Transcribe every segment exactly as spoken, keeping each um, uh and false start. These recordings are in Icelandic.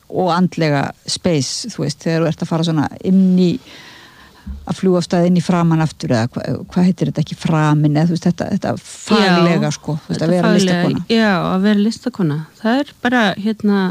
og andlega space, þú veist, þegar þú ert að fara svona inn í að fljúga af stað inn í framan aftur eða hvað hva heitir þetta ekki framin eða þú veist þetta, þetta faglega já, sko þú veist að vera faglega, listakona já, að vera listakona það er bara hérna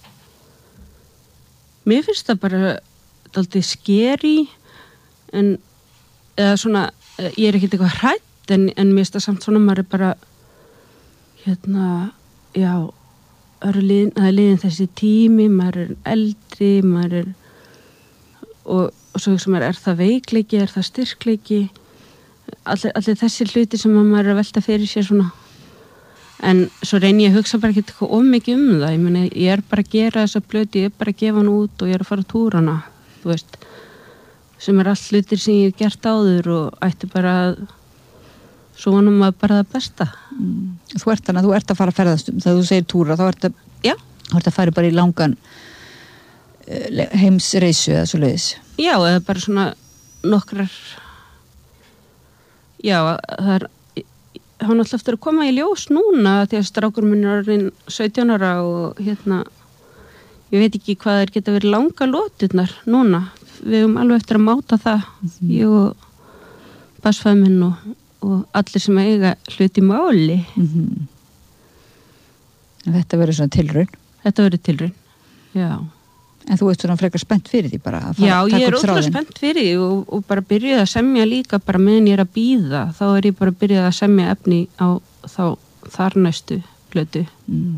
mér finnst það bara dálítið skeri en eða svona, ég er ekkert eitthvað hrædd en, en mér finnst það samt svona maður er bara hérna já, það er liðin, það er liðin þessi tími maður er eldri, maður er og og svo sem er, er það veikleiki, er það styrkleiki allir, allir þessi hluti sem maður er að velta fyrir sér svona en svo reyni ég að hugsa bara ekki eitthvað of mikið um það ég meni, ég er bara að gera þessa blötu ég er bara að gefa hann út og ég er að fara að túra hana þú veist, sem er allt hlutir sem ég hef gert áður og ætti bara að svo vonum að bara það besta mm. Þú ert þannig að þú ert að fara að ferðast um þegar þú segir túra, þá ert að, þá ert að fara bara í langan heimsreisu eða svo leiðis já, eða bara svona nokkrar já, það er það var náttúrulega eftir að koma í ljós núna því að strákur minn er orðinn sautján ára og hérna ég veit ekki hvað þeir geta verið langa lóturnar núna, við höfum alveg eftir að máta það mm-hmm. ég og basfæði minn og, og allir sem eiga hluti máli mm-hmm. Þetta verður svona tilraun Þetta verður tilraun, já En þú ert svona frekar spennt fyrir því bara að fara Já, að taka upp þráðinn. Já, ég er ótrúlega spennt fyrir því og, og bara byrjuð að semja líka bara meðan ég er að bíða. Þá er ég bara byrjuð að semja efni á þá þar næstu plötu. Mm.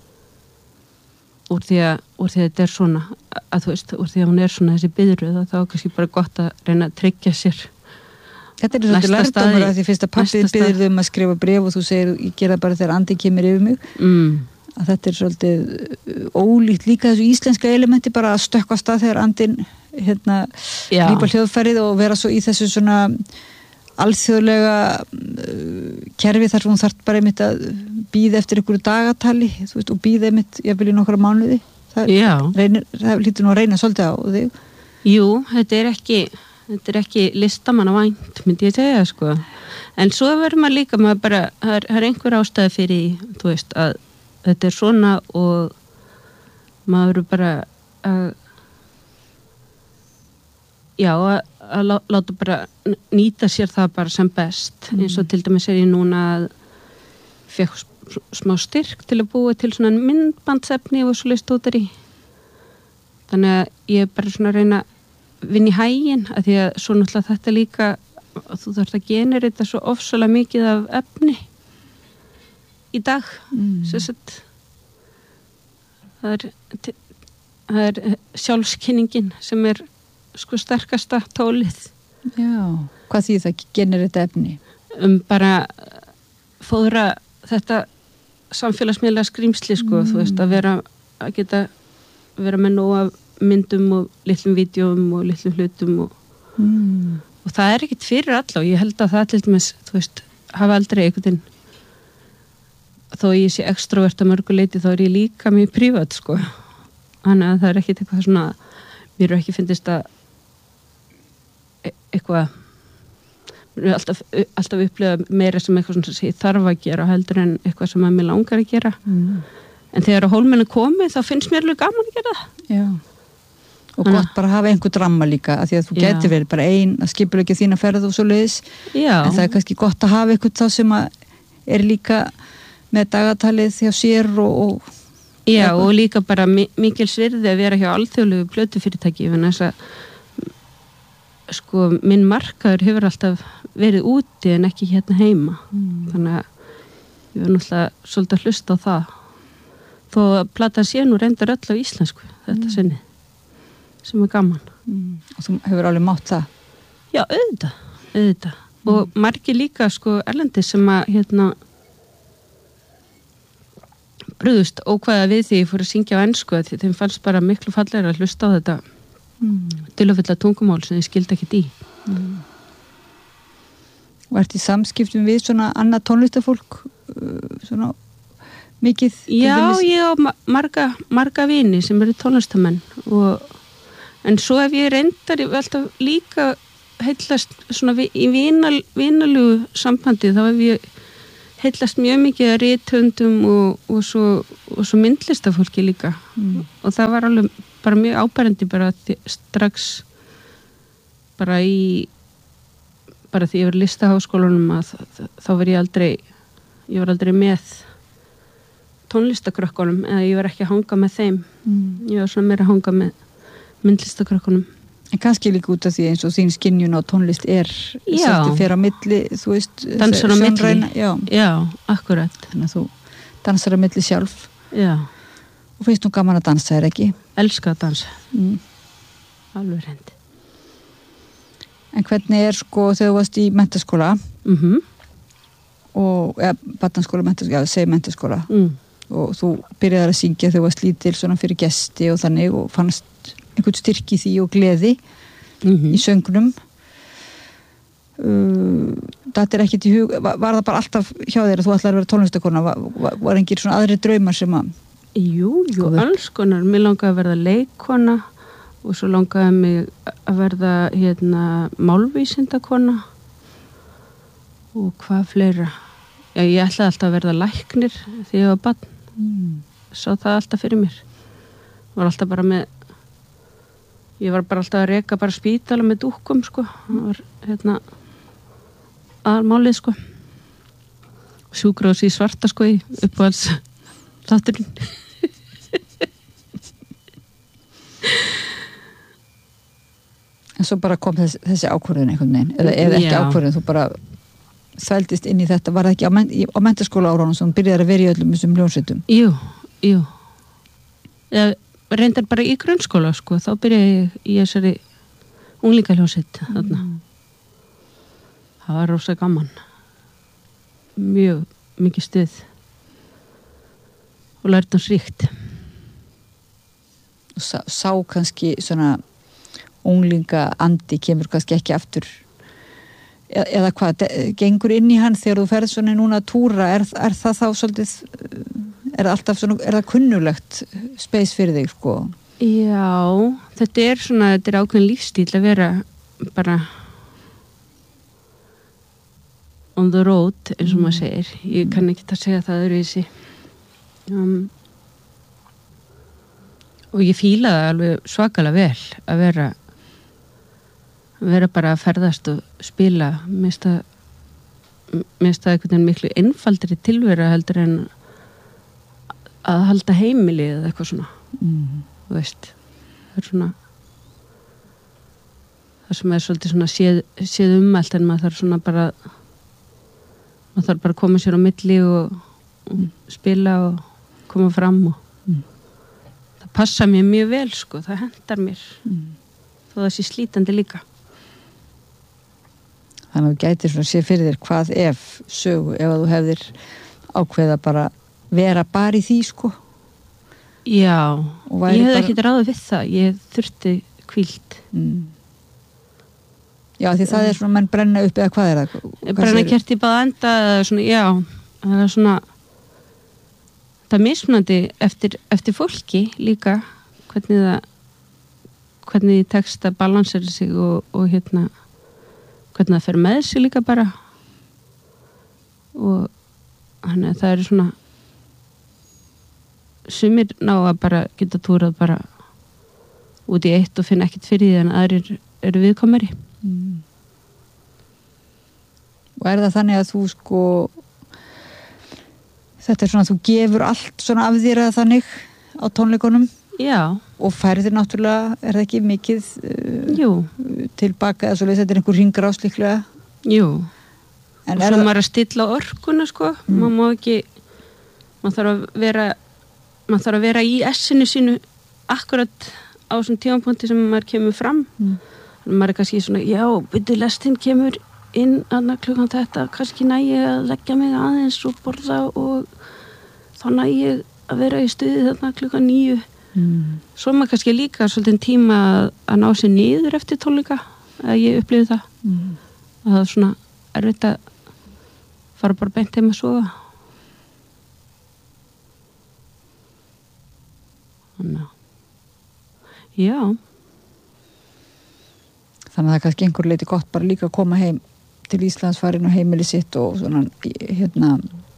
Úr því að, úr því að þetta er svona, að þú veist, úr því að hún er svona þessi biðröð og þá er kannski bara gott að reyna að tryggja sér. Þetta er svolítið lærdómur að því fyrst að pappið biður þau um að skrifa bréf og þú segir, ég gera bara þegar andi kemur yfir mig. Mm. Að þetta er svolítið ólíkt líka þessu íslenska elementi bara að stökkva stað þegar andin hérna grípa hljóðfærið og vera svo í þessu svona alþjóðlega uh, kerfi þar sem hún þarf bara einmitt að bíða eftir einhverju dagatali þú veist, og bíða einmitt jafnvel í nokkra mánuði það, reynir, það lítur nú að reyna svolítið á þig Jú, þetta er ekki þetta er ekki listamannavænt myndi ég segja sko en svo verður maður líka maður bara, það er, er einhver ástæði fyrir þú veist að þetta er svona og maður bara að já, að, að láta bara nýta sér það bara sem best mm. eins og til dæmis er ég núna að fekk smá styrk til að búa til svona myndbandsefni og svo leist út er í þannig að ég er bara svona að reyna að vinna í hæginn að því að svo náttúrulega þetta líka að þú þarf að generita svo ofsalega mikið af efni í dag mm. sett, það er það er sjálfskynningin sem er sko sterkasta tólið Já, hvað þýð það genir þetta efni? Um bara fóðra þetta samfélagsmiðla skrýmsli sko, mm. þú veist að vera að geta vera með nóg af myndum og litlum vídeóum og litlum hlutum og, mm. og það er ekkit fyrir alla og ég held að það til dæmis, þú veist, hafa aldrei einhvern veginn þó ég sé extrovert að mörgu leiti þá er ég líka mjög prívat sko þannig að það er ekkit eitthvað svona mér er ekki fyndist að e eitthvað mér er alltaf, alltaf upplega meira sem eitthvað svona sem ég þarf að gera heldur en eitthvað sem að mér langar að gera mm. en þegar að hólmennu komi þá finnst mér alveg gaman að gera það Já og Hanna. Gott bara að hafa einhver dramma líka að því að þú getur verið bara ein að skipulegja þína ferð og svo leiðis en það er kannski gott að hafa eitthvað þá sem að er líka með dagatalið hjá sér og, og Já, eitthvað. Og líka bara mikil svirði að vera hjá alþjóðlegu plötufyrirtæki en þess að sko, minn markaður hefur alltaf verið úti en ekki hérna heima mm. þannig að ég var náttúrulega svolítið að hlusta á það þó að platan sé nú reyndar öll á íslensku þetta mm. sinni sem er gaman mm. og þú hefur alveg mátt það Já, auðvitað, auðvitað. Mm. og margir líka sko erlendi sem að hérna brúðust ókvæða við því ég fór að syngja á ensku því þeim fannst bara miklu fallegra að hlusta á þetta mm. tilöfulla tungumál sem ég skildi ekkert í mm. Og ert í samskiptum við svona annað tónlistafólk svona mikið Já, ég á marga, marga vini sem eru tónlistamenn og, en svo ef ég reyndar ég alltaf líka heillast svona í vinal, vinalugu sambandi þá hef ég heillast mjög mikið að rithöndum og, og svo, og svo myndlistafólki líka mm. og það var alveg bara mjög áberandi bara strax bara í bara því ég var í listaháskólanum að þá var ég aldrei ég var aldrei með tónlistakrökkunum eða ég var ekki að hanga með þeim mm. ég var svona meira að hanga með myndlistakrökkunum. En kannski líka út af því eins og þín skynjun á tónlist er svolítið fyrir á milli, þú veist dansar á milli, já. já, akkurat þannig að þú dansar á milli sjálf já. Og finnst þú gaman að dansa, er ekki? Elska að dansa mm. alveg reynd. En hvernig er sko þegar þú varst í menntaskóla mhm og, eða, barnaskóla, menntaskóla, já, segi menntaskóla mm. og þú byrjaði að syngja þegar þú varst lítil svona fyrir gesti og þannig og fannst einhvern styrk í því og gleði mm-hmm. í söngnum uh, þetta er ekkit í hug var, var það bara alltaf hjá þér að þú ætlaði að vera tónlistakona var, var, var engir svona aðri draumar sem að jú, jú, alls konar mér langaði að verða leikkona og svo langaði mig að verða hérna málvísindakona og hvað fleira já, ég ætlaði alltaf að verða læknir þegar ég var barn mm. sá það alltaf fyrir mér var alltaf bara með ég var bara alltaf að reka bara spítala með dúkkum sko það var hérna aðalmálið sko sjúkrahús í Svarta sko í uppáhalds þátturinn en svo bara kom þess, þessi ákvörðun einhvern veginn eða, eða ekki ákvörðun, þú bara þvældist inn í þetta, var það ekki á, men, á menntaskóla árunum sem byrjaði að vera í öllum þessum hljómsveitum? Jú, jú ég reyndar bara í grunnskóla sko, þá byrjaði ég í þessari unglingahljómsveit þarna mm. það var rosa gaman mjög mikið stuð og lærdomsríkt og sá, sá kannski svona unglinga andi kemur kannski ekki aftur eða, eða hvað, gengur inn í hann þegar þú ferð svona núna að túra er, er það þá svolítið er það alltaf svona, er það kunnulegt space fyrir þig sko? Já, þetta er svona þetta er ákveðin lífstíl að vera bara on the road eins og maður segir, ég kann ekki að segja það öðruvísi um, og ég fíla það alveg svakalega vel að vera vera bara að ferðast og spila mér finnst það mér finnst það einhvern veginn miklu einfaldri tilvera heldur en að halda heimili eða eitthvað svona mm. þú veist það er svona það sem er svolítið svona séð, séð umælt en maður þarf svona bara maður þarf bara að koma sér á milli og, og mm. spila og koma fram og mm. það passa mér mjög vel sko, það hendar mér mm. þó það sé slítandi líka. Þannig að þú gætir svona sé fyrir þér hvað ef sögu, ef að þú hefðir ákveða bara vera bara í því sko. Já, ég hefði bara... ekki ráðið við það, ég þurfti hvíld. Mm. Já, því það er svona, menn brenna upp eða hvað er það? Hvað brenna kert í báða enda, svona, já, það er svona, það er mismunandi eftir, eftir fólki líka, hvernig það, hvernig tekst að balansera sig og, og hérna, hvernig það fer með sig líka bara og þannig að það er svona sumir ná að bara geta túrað bara út í eitt og finna ekkert fyrir því en aðrir eru viðkomari mm. Og er það þannig að þú sko þetta er svona að þú gefur allt svona af þér að þannig á tónleikunum? Já. Og færðir náttúrulega, er það ekki mikið uh, tilbaka eða svo leys, þetta er einhver hringur áslíklega? Jú. En og svo maður að stilla orkuna sko, mm. maður má ekki, maður þarf að vera, maður þarf að vera í essinu sínu akkurat á þessum tímapunkti sem maður kemur fram. Mm. Þannig maður er kannski svona, já, byrju lestin kemur inn annað klukkan þetta, kannski næ ég að leggja mig aðeins og borða og þá næ ég að vera í stuði þarna klukkan níu. Mm. Svo maður kannski líka svolítið tíma að, að ná sér niður eftir tónleika að ég upplifði það mm. að það er svona erfitt að fara bara beint heim að sofa þannig að já þannig að það kannski einhver leiti gott bara líka að koma heim til Íslands, fara inn á heimili sitt og svona hérna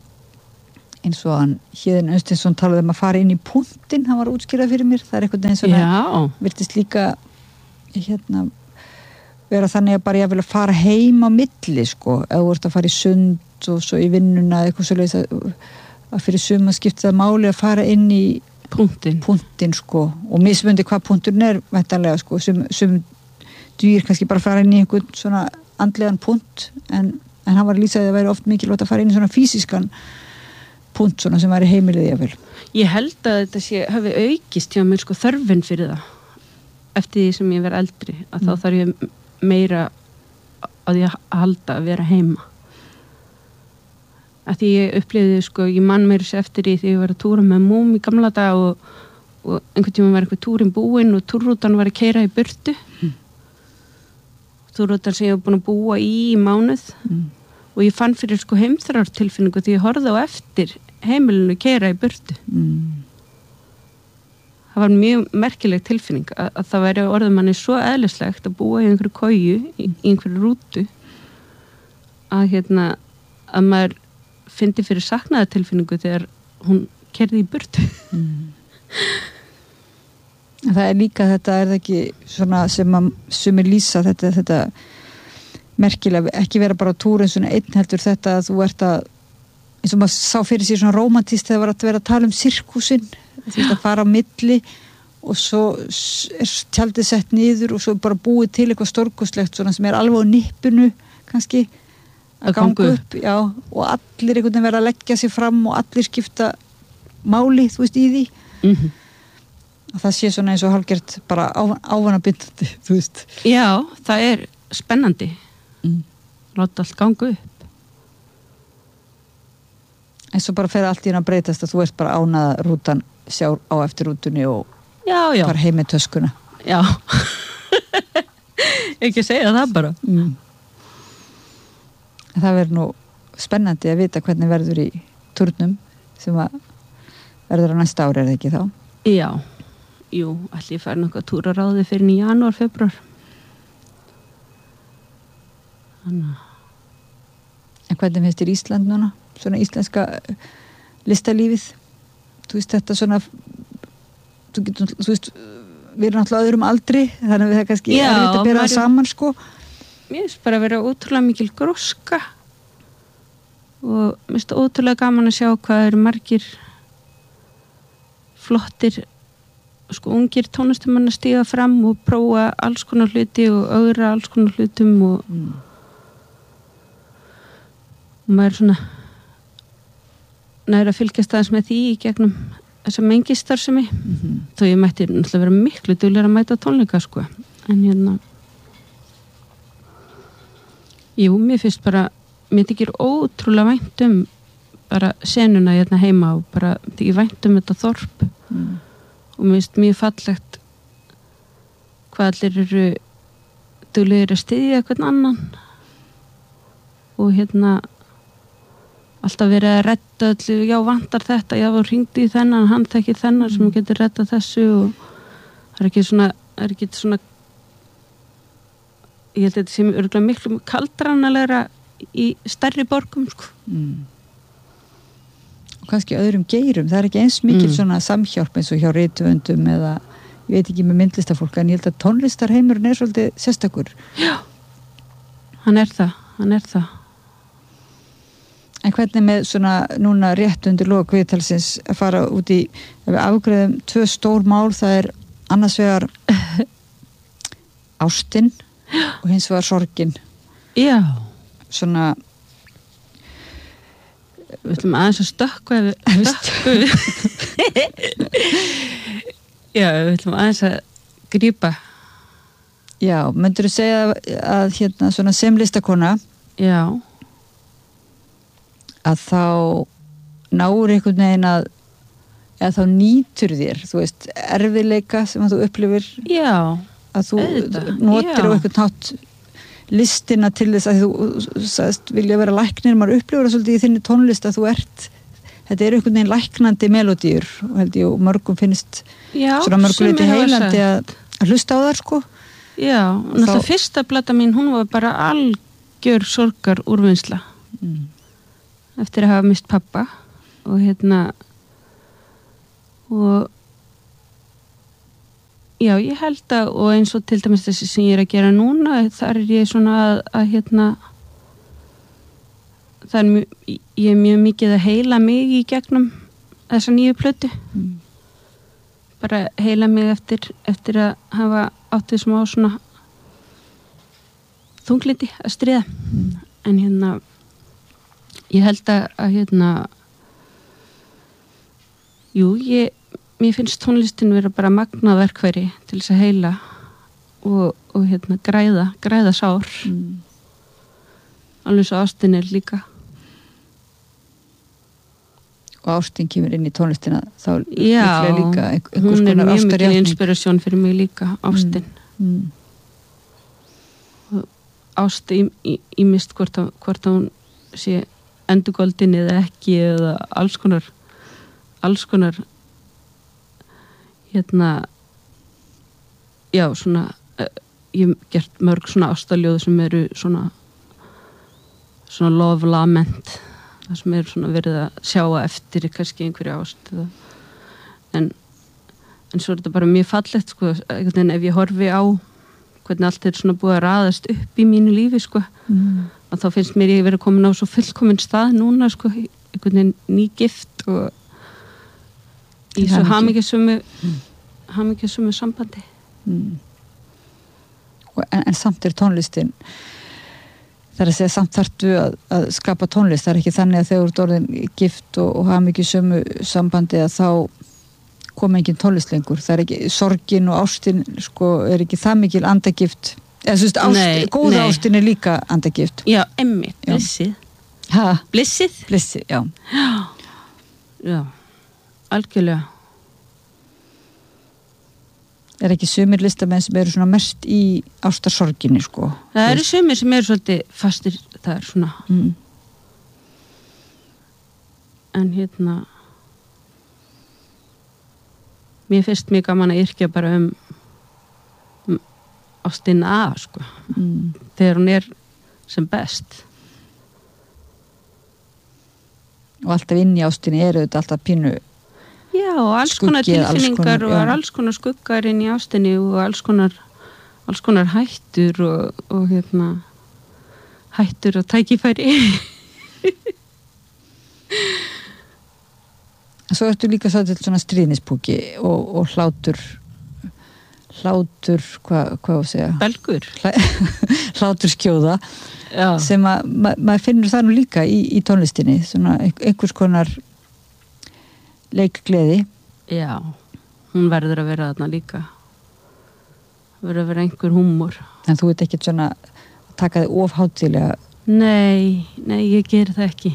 eins og hann Héðinn Östinsson talaði um að fara inn í punktinn, hann var útskýrað fyrir mér, það er eitthvað eins og virtist líka hérna vera þannig að bara ég vil að fara heim á milli sko, ef þú ert að fara í sund og svo í vinnuna eitthvað svo leiðis að, að fyrir suma skipti það máli að fara inn í punktinn, punktinn sko, og mismundi hvað punkturinn er væntanlega sko, sum, sum dýr kannski bara fara inn í einhvern svona andlegan punkt, en, en hann var að lýsa að það væri oft mikilvægt að fara inn í svona fysiskan punkt svona sem væri heimilið jáfnvel. Ég held að þetta sé hafi aukist hjá mér sko þörfin fyrir það eftir því sem ég verð eldri að mm. þá þarf ég meira að ég halda að vera heima að því ég upplifði sko, ég man meira sér eftir því þegar ég var að túra með múm í gamla dag og, og einhvern tíma var einhver túrin búinn og túrrútan var að keyra í burtu mm. túrrútan sem ég var búin að búa í í mánuð mm. og ég fann fyrir sko heimþrár tilfinningu því ég horfði á eftir heimilinu keyra í burtu mm. það var mjög merkileg tilfinning að, að það væri orðum manni svo eðlislegt að búa í einhverju koju í, í einhverju rútu að hérna að maður fyndi fyrir saknaða tilfinningu þegar hún keyrði í burtu mm. Það er líka þetta er það ekki svona sem að sumir lýsa þetta, þetta merkilega, ekki vera bara á túr eins og einn heldur þetta að þú ert að eins og maður sá fyrir sér svona rómantist þegar var að vera að tala um sirkusinn þú veist að fara á milli og svo er tjaldið sett niður og svo bara búið til eitthvað stórkostlegt svona sem er alveg á nippinu kannski að ganga upp, upp já, og allir einhvern veginn verða að leggja sig fram og allir skipta máli, þú veist, í því mm-hmm. að það sé svona eins og hálfgert bara ávanabindandi, þú veist Já, það er spennandi mm. láta allt ganga upp en svo bara fer allt í hann að breytast að þú ert bara ánað rútan sjá á eftir rútunni og já, já. fara heim með töskuna Já ekki segja það bara mm. Það verður nú spennandi að vita hvernig verður í turnum sem að verður á næsta ári, er það ekki þá? Já, jú, ætli ég fær nokkuð túraráði fyrir í janúar, februar. Þannig. En hvernig finnst þér Ísland núna? Svona íslenska listalífið? Þú veist þetta svona, þú getur, þú veist, við erum alltaf öðrum aldri, þannig að við það kannski er þetta að bera það saman, sko. Mér finnst bara að vera ótrúlega mikil gróska og mér finnst ótrúlega gaman að sjá hvað eru margir flottir sko ungir tónlistumenn að stíga fram og prófa alls konar hluti og öðra alls konar hlutum og, mm. og maður er svona næra að fylgjast aðeins með því í gegnum þessa mengistarfsemi mm-hmm. þó ég mætti náttúrulega vera miklu duglegur að mæta tónleika sko en hérna Jú, mér finnst bara, mér þykir ótrúlega vænt um bara senuna hérna heima og bara þykir vænt um þetta þorp mm. og mér finnst mjög fallegt hvað allir eru duglegir að styðja hvern annan og hérna alltaf verið að redda allir, já vantar þetta, já þú hringdi í þennan, hann þekkir þennan sem getur reddað þessu og það er ekki svona, það er ekki svona ég held að þetta sem örgulega miklu kaldranalegra í stærri borgum sko. Mm. Og kannski öðrum geirum, það er ekki eins mikil mm. svona samhjálp eins og hjá rithöfundum eða ég veit ekki með myndlistafólk en ég held að tónlistarheimurinn er svolítið sérstakur. Já, hann er það, hann er það. En hvernig með svona núna rétt undir lok viðtalsins að fara út í, ef við afgreiðum tvö stór mál, það er annars vegar ástin og hins vegar sorgin. Já. Svona við ætlum aðeins að stökku ef stökku Já, við ætlum aðeins að grípa. Já, myndirðu segja að hérna svona sem listakona Já að þá náur einhvern veginn að eða þá nýtur þér, þú veist erfiðleika sem að þú upplifir Já að þú Eita, notir já. á einhvern nátt listina til þess að þú sagðist vilja vera læknir, maður upplifur það svolítið í þinni tónlist að þú ert þetta er einhvern veginn læknandi melodíur og held ég og mörgum finnst já, svona mörguleiti heilandi að, að hlusta á þar sko Já, og náttúrulega fyrsta plata mín hún var bara algjör sorgar úrvinnsla mm. eftir að hafa mist pappa og hérna og já, ég held að og eins og til dæmis þessi sem ég er að gera núna þar er ég svona að, að hérna það er mjög, ég er mjög mikið að heila mig í gegnum þessa nýju plötu mm. bara heila mig eftir eftir að hafa áttið smá svona þunglindi að stríða mm. en hérna ég held að, að hérna jú, ég mér finnst tónlistin vera bara magnað verkfæri til þess að heila og, og hérna græða græða sár mm. alveg svo ástin er líka og ástin kemur inn í tónlistina þá líklega líka einhvers hún er konar mjög mikil ástarjátning. inspirasjón fyrir mig líka, ástin mm. Mm. ást í, í, í mist hvort að, hvort að hún sé endurgoldin eða ekki eða alls konar alls konar hérna já, svona ég hef gert mörg svona ástaljóð sem eru svona svona love lament það sem eru svona verið að sjá eftir kannski einhverju ást eða. en en svo er þetta bara mjög fallegt sko, einhvern veginn ef ég horfi á hvernig allt er svona búið að raðast upp í mínu lífi sko mm. að þá finnst mér ég verið komin á svo fullkomin stað núna sko, einhvern veginn nýgift og í svo hamingjasömu mm. hamingjasömu sambandi mm. en, en samt er tónlistin það er að segja samt þarftu að, að skapa tónlist, það er ekki þannig að þegar þú ert orðin gift og, og hamingjasömu sambandi að þá kom engin tónlist lengur, það er ekki sorgin og ástin, sko, er ekki það mikil andagift, eða þú veist, ást, nei, góða nei. ástin er líka andagift. Já, emmi, blissið. Hæ? Blissið? Blissið, já. Já, algjörlega. Er ekki sumir listamenn sem eru svona mest í ástarsorginni, sko? Það eru sumir sem eru svolítið fastir, það er svona. Mm. En hérna mér finnst mjög gaman að yrkja bara um, um ástina að sko mm. þegar hún er sem best og alltaf inn í ástinni eru þetta alltaf pínu já og alls konar tilfinningar og alls konar skuggar inn í ástinni og alls konar alls konar hættur og, og hérna hættur og tækifæri Svo ertu líka svo til svona stríðnispúki og, og hlátur hlátur, hvað hva að segja? Belgur. Hlátur skjóða Já. Sem að ma, maður finnur það nú líka í, í tónlistinni, svona einhvers konar leikgleði. Já, hún verður að vera þarna líka. Verður að vera einhver húmor. En þú ert ekkert svona að taka þig of hátíðlega? Nei, nei, ég ger það ekki.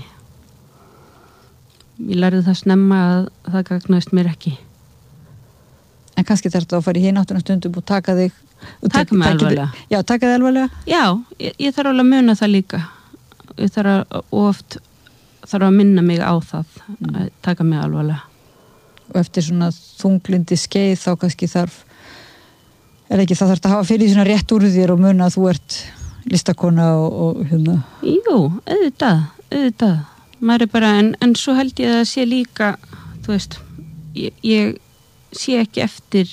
Ég lærði það snemma að það gagnaðist mér ekki. En kannski þarf þetta að fara í hináttunum stundum og taka þig... Taka mig alvarlega. Já, taka þig alvarlega? Já, ég, ég þarf alveg að muna það líka. Ég þarf að, oft þarf að minna mig á það, mm. að taka mig alvarlega. Og eftir svona þunglindi skeið þá kannski þarf... Er ekki það þarf að hafa fyrir svona rétt úr þér og muna að þú ert listakona og, og hérna... Jú, auðvitað, auðvitað. Maður er bara, en, en svo held ég að það sé líka, þú veist, ég, ég sé ekki eftir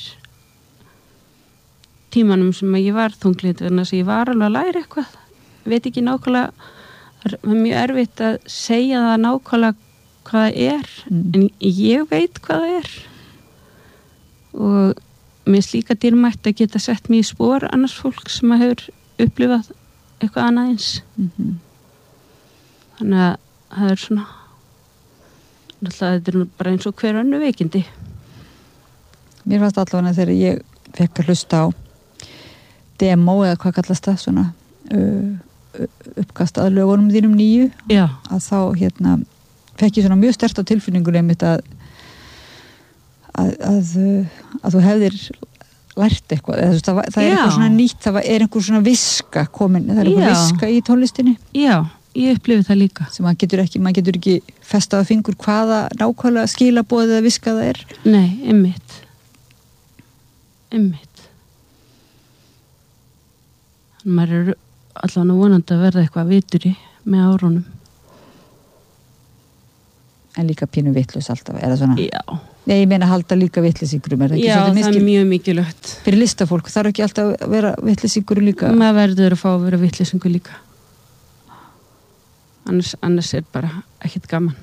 tímanum sem að ég var þunglind, en þess að ég var alveg að læra eitthvað, veit ekki nákvæmlega, það er mjög erfitt að segja það nákvæmlega hvað það er, mm. en ég veit hvað það er og mér er líka dýrmætt að geta sett mig í spor annars fólk sem að hefur upplifað eitthvað annað eins. Mm-hmm. Þannig að það er svona alltaf þetta er bara eins og hver önnu veikindi. Mér fannst allavega þegar ég fekk að hlusta á demo eða hvað kallast það svona uh, uppkast að lögunum þínum nýju Já. Að þá hérna fekk ég svona mjög sterkt á tilfinningunni einmitt að að, að að þú hefðir lært eitthvað eða, það, það er eitthvað svona nýtt, það er einhver svona viska komin, það er einhver viska í tónlistinni. Já, ég upplifi það líka. Sem maður getur ekki, maður getur ekki festað á fingur hvaða nákvæmlega skilaboðið eða viska það er. Nei, einmitt. Einmitt. Maður er allavega vonandi að verða eitthvað vituri með árunum. en líka pínu vitlaus alltaf, er það svona? Já. Nei, ég meina halda líka vitleysingrum, er það ekki Já, svolítið það er mjög mikilvægt. Fyrir listafólk þarf ekki alltaf að vera vitleysingur líka? Maður verður að fá að vera vitleysingur líka. Annars, annars er bara ekkert gaman.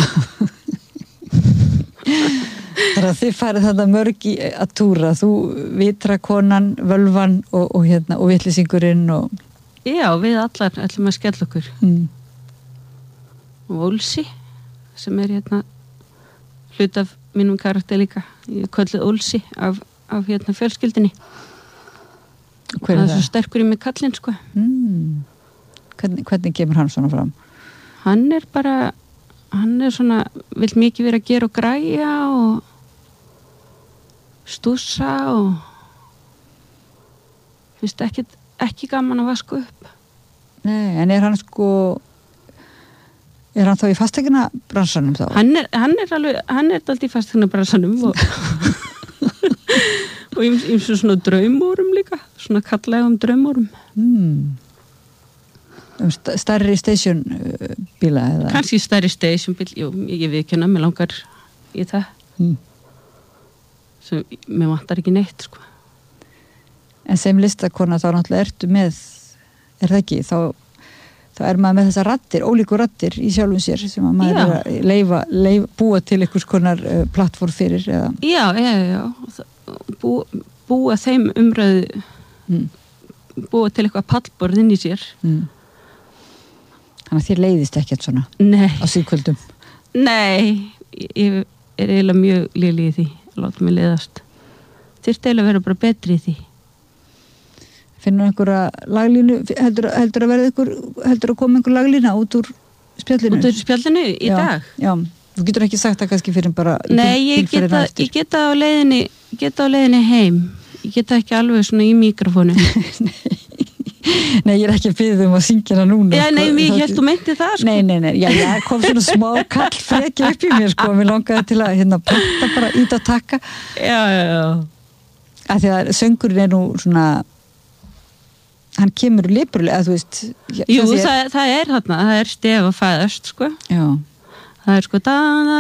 Þannig að þið farið þetta mörg í að túra, þú vitrakonan, völvan og, og, hérna, og vitleysingurinn og... Já, við allar ætlum að skella okkur. Mm. Og Olsi, sem er hérna hlut af mínum karakter líka. Ég kölluð Olsi af, af hérna fjölskyldinni. Hver er það? Það er svo sterkur í mig kallinn, sko. Mm. Hvernig, hvernig kemur hann svona fram? Hann er bara, hann er svona, vill mikið vera að gera og græja og stússa og finnst ekki, ekki gaman að vaska upp. Nei, en er hann sko er hann þá í fastegna bransanum þá? Hann er, hann er alveg, hann er alltaf í fastegna bransanum og og eins og svona draumórum líka, svona kallægum draumórum. Mm. Um stærri station bíla eða? Kannski stærri station bíl, jú, ég viðkynna, mér langar í það. Mm. Sem, mér vantar ekki neitt, sko. En sem listakona þá náttúrulega ertu með, er það ekki, þá, þá er maður með þessar raddir, ólíku raddir í sjálfum sér sem að maður Já. er að leifa, leifa, búa til einhvers konar uh, plattform fyrir eða... Já, já, já, Bú, búa þeim umræðu, mm. búa til eitthvað pallborð inn í sér. Mm. Þannig að þér leiðist ekkert svona Nei. á síðkvöldum? Nei, ég er eiginlega mjög léleg í því að láta mig leiðast. Þyrfti eiginlega að vera bara betri í því. Finnur einhverja laglínu, heldur, heldur að verða einhver, heldur að koma einhver laglína út úr spjallinu? Út úr spjallinu í já, dag? Já, þú getur ekki sagt það kannski fyrir bara... Nei, ég geta, ég geta á leiðinni, geta á leiðinni heim. Ég geta ekki alveg svona í mikrofónu. Nei. Nei, ég er ekki að biðja um að syngja hana núna. Já, nei, sko, ég held þú meinti það, sko. Nei, nei, nei, já, já, kom svona smá kall freki upp í mér, sko, mér langaði til að hérna panta bara ít að taka. Já, já, já. Af því að söngurinn er nú svona, hann kemur lipurlega, að þú veist. Jú, það, er, það er þarna, það er stef að fæðast, sko. Já. Það er sko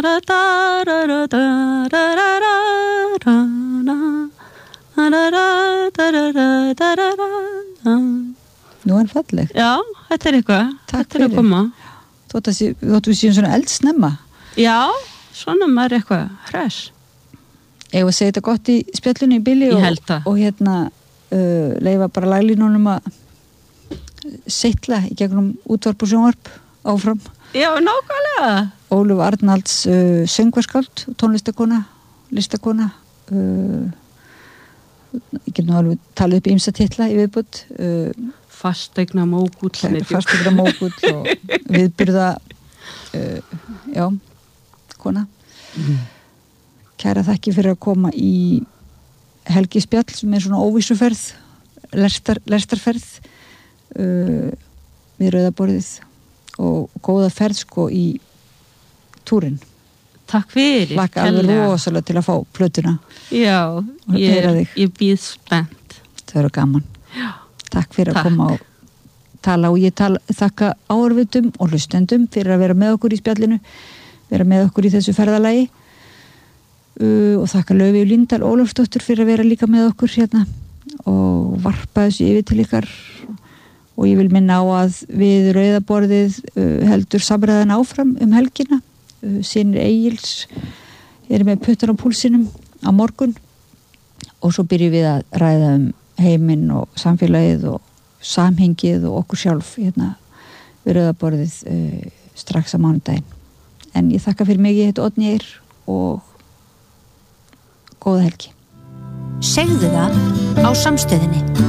Nú er falleg. Já, þetta er eitthvað. Takk þetta er að koma. Þótt að við séum svona eldsnemma. Já, svona maður er eitthvað hress. Ég var að segja þetta gott í spjallinu í bili og, og hérna uh, leifa bara laglínunum að seitla í gegnum útvarp og sjónvarp áfram. Já, nákvæmlega. Ólöf Arnalds uh, söngvarskáld, tónlistakona, listakona. Uh, ég get nú alveg talið upp ýmsa titla í viðbútt. Uh, Fastegna mógull. Fastegna mógull og viðbyrða, uh, já, kona. Mm. Kæra þakki fyrir að koma í helgispjall sem er svona óvísuferð, lestar, lestarferð uh, við Rauðaborðið og góða ferð sko í túrin. Takk fyrir. Laka alveg rosalega til að fá plötuna. Já, ég, ég býð spennt. Það eru gaman. Já. Takk fyrir Takk. að koma og tala og ég tala, þakka áhorfendum og hlustendum fyrir að vera með okkur í spjallinu, vera með okkur í þessu ferðalagi. Uh, og þakka Löfi og Líndal Ólafsdóttur fyrir að vera líka með okkur hérna og varpa þessu yfir til ykkar og ég vil minna á að við Rauðaborðið uh, heldur samræðan áfram um helgina. uh, Synir Egils eru með puttan á púlsinum á morgun og svo byrjum við að ræða um heiminn og samfélagið og samhengið og okkur sjálf hérna við Rauðaborðið uh, strax á mánudaginn. En ég þakka fyrir mig, ég heit Oddný Eir og góða helgi. Segðu það á Samstöðinni.